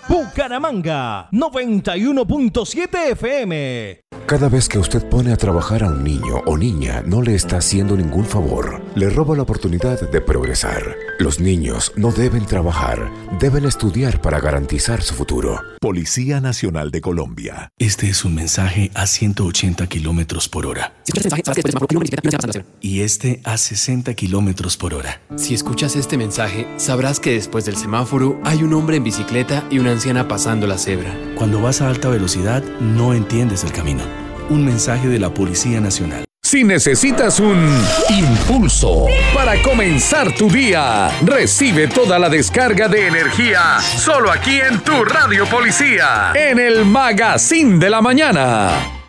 Bucaramanga, 91.7 FM. Cada vez que usted pone a trabajar a un niño o niña, no le está haciendo ningún favor. Le roba la oportunidad de progresar. Los niños no deben trabajar, deben estudiar para garantizar su futuro. Policía Nacional de Colombia. Este es un mensaje a 180 kilómetros por hora. Y este a 60 kilómetros por hora. Si escuchas este mensaje, sabrás que después del semáforo hay un hombre en bicicleta y una anciana pasando la cebra. Cuando vas a alta velocidad, no entiendes el camino. Un mensaje de la Policía Nacional. Si necesitas un impulso para comenzar tu día, recibe toda la descarga de energía solo aquí en tu Radio Policía, en el Magazine de la Mañana.